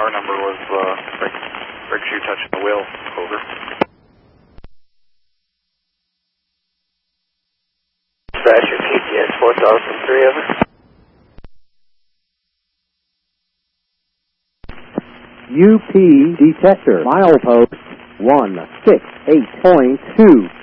car number was brake shoe touching the wheel. Over. Thrasher PTS 4003, over. UP detector, milepost 168.2.